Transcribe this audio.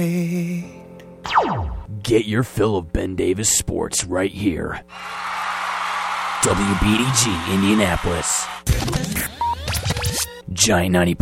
Get your fill of Ben Davis sports right here. WBDG Indianapolis. Giant 90.